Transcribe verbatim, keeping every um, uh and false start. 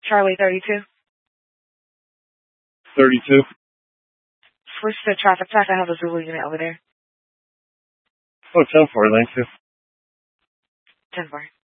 Charlie thirty-two. thirty-two. Switch to traffic check. I have a Zulu unit over there. Oh, ten four, thank you. ten four.